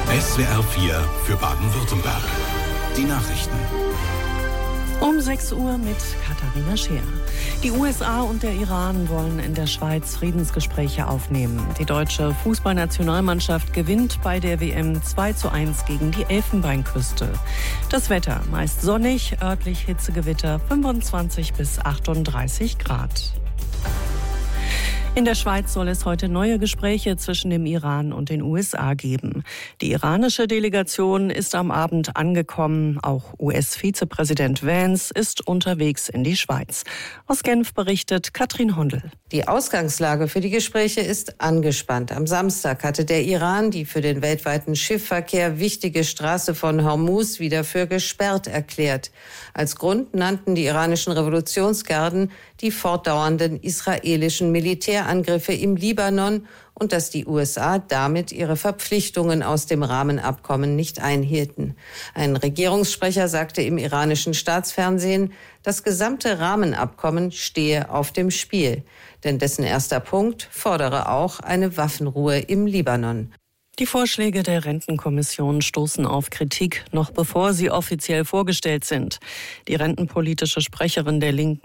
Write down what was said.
SWR 4 für Baden-Württemberg. Die Nachrichten. Um 6 Uhr mit Katharina Scheer. Die USA und der Iran wollen in der Schweiz Friedensgespräche aufnehmen. Die deutsche Fußballnationalmannschaft gewinnt bei der WM 2:1 gegen die Elfenbeinküste. Das Wetter meist sonnig, örtlich Hitzegewitter 25 bis 38 Grad. In der Schweiz soll es heute neue Gespräche zwischen dem Iran und den USA geben. Die iranische Delegation ist am Abend angekommen. Auch US-Vizepräsident Vance ist unterwegs in die Schweiz. Aus Genf berichtet Katrin Hondel. Die Ausgangslage für die Gespräche ist angespannt. Am Samstag hatte der Iran die für den weltweiten Schiffverkehr wichtige Straße von Hormuz wieder für gesperrt erklärt. Als Grund nannten die iranischen Revolutionsgarden die fortdauernden israelischen Militärangriffe im Libanon und dass die USA damit ihre Verpflichtungen aus dem Rahmenabkommen nicht einhielten. Ein Regierungssprecher sagte im iranischen Staatsfernsehen, das gesamte Rahmenabkommen stehe auf dem Spiel. Denn dessen erster Punkt fordere auch eine Waffenruhe im Libanon. Die Vorschläge der Rentenkommission stoßen auf Kritik, noch bevor sie offiziell vorgestellt sind. Die rentenpolitische Sprecherin der Linken